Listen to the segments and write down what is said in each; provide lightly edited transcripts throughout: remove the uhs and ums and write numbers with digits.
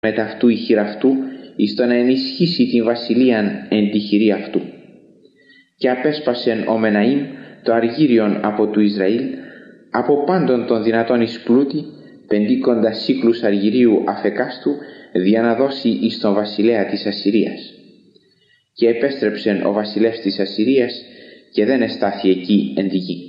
μετ' αυτού η χείρα αυτού, εις το να ενισχύσει την βασιλείαν εν τη χειρή αυτού. Και απέσπασεν ο Μεναΐμ το αργύριον από του Ισραήλ, από πάντων των δυνατών εις πλούτη, 50 σύκλους αργυρίου αφεκάστου, δια να δώσει εις τον βασιλέα της Ασσυρίας. Και επέστρεψεν ο βασιλεύς της Ασσυρίας και δεν εστάθη εκεί εν τη γη.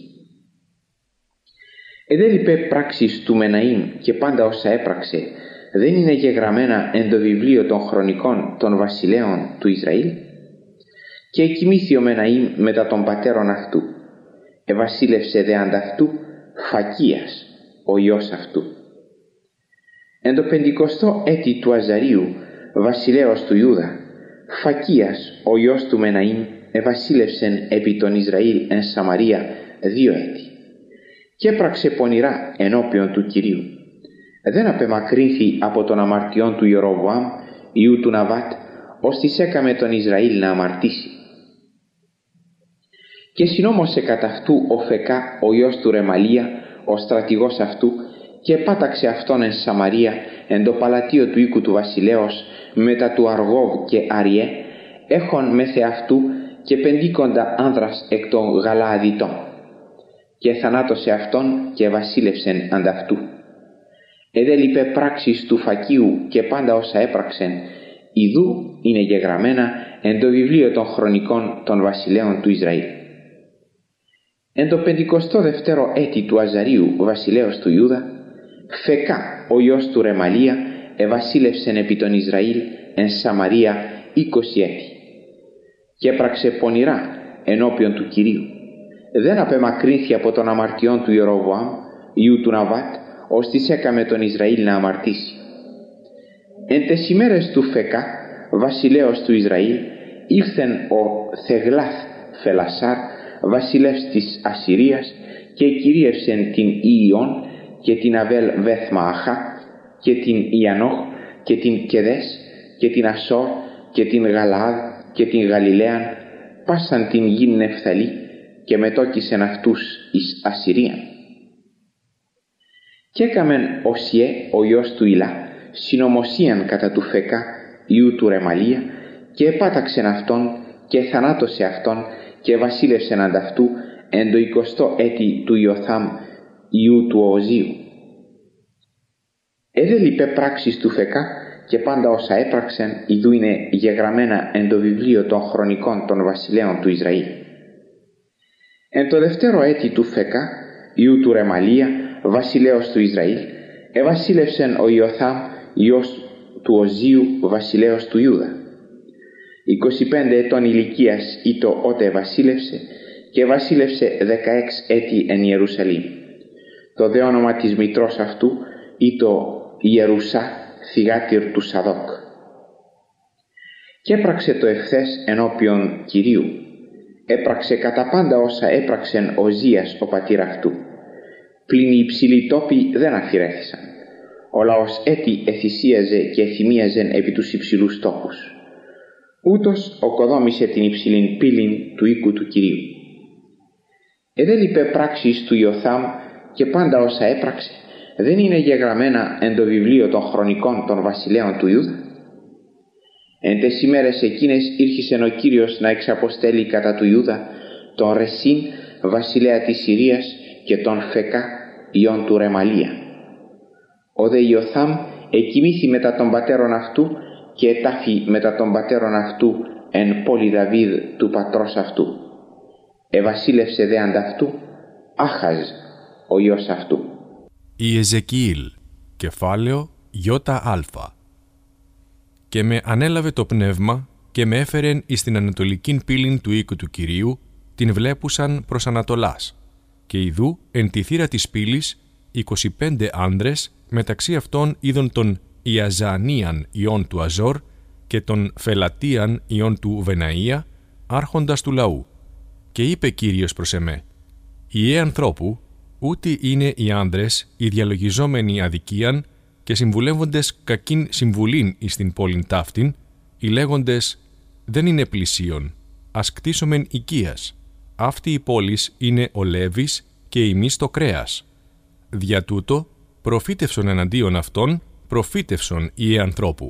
Εδέλειπε πράξεις του Μεναΐμ και πάντα όσα έπραξε δεν είναι γεγραμμένα εν το βιβλίο των χρονικών των βασιλέων του Ισραήλ. Και εκοιμήθη ο Μεναΐμ μετά των πατέρων αυτού. Ευασίλευσε δε ανταυτού Φακίας, ο ιός αυτού. Εν το 50ο έτη του Αζαρίου, βασιλέως του Ιούδα, Φακίας, ο ιός του Μεναΐμ, ευασίλευσεν επί τον Ισραήλ εν Σαμαρία 2 έτη. Και έπραξε πονηρά ενώπιον του Κυρίου. Δεν απεμακρύνθη από τον αμαρτιών του Ιεροβοάμ, ιού του Ναβάτ, ώστις έκαμε τον Ισραήλ να αμαρτήσει. Και συνόμωσε κατά αυτού ο Φεκά, ο ιός του Ρεμαλία, ο στρατηγός αυτού, και πάταξε αυτόν εν Σαμαρία, εν το παλατίο του οίκου του βασιλέως, μετά του Αργόβ και Αριέ, έχων μέθε αυτού και 50 άνδρας εκ των Γαλααδιτών. Και θανάτωσε αυτόν και βασίλευσεν ανταυτού. Εδέλειπε πράξεις του Φακίου και πάντα όσα έπραξεν, ιδού είναι γεγραμμένα εν το βιβλίο των χρονικών των βασιλέων του Ισραήλ. Εν το 52ο έτη του Αζαρίου, βασιλέως του Ιούδα, Φεκά, ο ιός του Ρεμαλία, ευασίλευσεν επί τον Ισραήλ εν Σαμαρία 20 έτη. Και έπραξε πονηρά ενώπιον του Κυρίου. Δεν απεμακρύνθη από τον αμαρτιών του Ιεροβοάμ, ιού του Ναβάτ, ώστις έκαμε τον Ισραήλ να αμαρτήσει. Εν τες ημέρες του Φεκά, βασιλέως του Ισραήλ, ήλθεν ο Θεγλάθ Φελασάρ, βασιλεύς της Ασσυρίας, και κυρίευσεν την Ιιών και την Αβέλ Βεθμααχά και την Ιανόχ και την Κεδές και την Ασόρ και την Γαλαάδ και την Γαλιλαίαν, πάσαν την γην Νεφθαλή, και μετόκισεν αυτούς εις Ασσυρίαν. Και έκαμεν Οσιέ, ο ιός του Ηλά, συνωμοσίαν κατά του Φεκά, ιού του Ρεμαλία, και επάταξεν αυτόν και θανάτωσε αυτόν και βασίλευσεν ανταυτού εν το 20ο έτη του Ιωθάμ, ιού του Οζίου. Εδέλειπε πράξεις του Φεκά και πάντα όσα έπραξεν, ιδού είναι γεγραμμένα εν το βιβλίο των χρονικών των βασιλέων του Ισραήλ. Εν το 2ο έτη του Φεκά, ιού του Ρεμαλία, βασιλέως του Ισραήλ, ευασίλευσεν ο Ιωθάμ, ιός του Οζίου, βασιλέως του Ιούδα. 25 ετών ηλικίας ήτο ότε βασίλευσε, και βασίλευσε 16 έτη εν Ιερουσαλήμ. Το δε όνομα της μητρός αυτού ήτο Ιερουσά, θυγάτηρ του Σαδόκ. Και έπραξε το ευθές ενώπιον Κυρίου. Έπραξε κατά πάντα όσα έπραξεν ο Ζίας ο πατήρ αυτού. Πλην οι υψηλοί τόποι δεν αφηρέθησαν. Ο λαός έτη εθυσίαζε και εθυμίαζεν επί τους υψηλούς τόπους. Ούτως οκοδόμησε την υψηλήν πύλην του οίκου του Κυρίου. Εδέλειπε πράξεις του Ιωθάμ και πάντα όσα έπραξε δεν είναι γεγραμμένα εν το βιβλίο των χρονικών των βασιλέων του Ιούδα. Εν τες ημέρες εκείνες ήρχισεν ο Κύριος να εξαποστέλει κατά του Ιούδα τον Ρεσίν, βασιλέα της Συρίας, και τον Φεκά, ιόν του Ρεμαλία. Ο δε Ιωθάμ εκοιμήθη μετά των πατέρων αυτού και ετάφη μετά των πατέρων αυτού εν πόλη Δαβίδ του πατρός αυτού. Ευασίλευσε δε ανταυτού Άχαζ, ο ιός αυτού. Η Εζεκιήλ, κεφάλαιο Ι-Α. Και με ανέλαβε το πνεύμα και με έφερεν εις την ανατολικήν πύλην του οίκου του Κυρίου, την βλέπουσαν προς Ανατολάς. Και ιδού εν τη θύρα της πύλης 25 άνδρες, μεταξύ αυτών είδων τον Ιαζανίαν ιών του Αζόρ και τον Φελατίαν ιών του Βεναΐα, άρχοντας του λαού. Και είπε Κύριος προς εμέ: «Ιε ανθρώπου, ούτι είναι οι άνδρες οι διαλογιζόμενοι αδικίαν και συμβουλεύοντες κακήν συμβουλήν εις την πόλην ταύτην, οι λέγοντες δεν είναι πλησίον, ας κτίσομεν οικίας. Αυτή η πόλης είναι ο Λέβης και ημείς το κρέας. Δια τούτο προφήτευσον εναντίον αυτών προφήτευσον Υιε ανθρώπου.